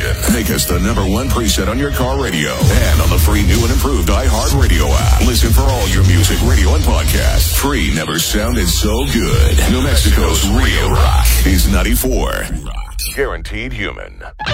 station. Make us the #1 preset on your car radio and on the free new and improved iHeartRadio app. Listen for all your music, radio, and podcasts. Free never sounded so good. New Mexico's real rock is 94. Guaranteed human.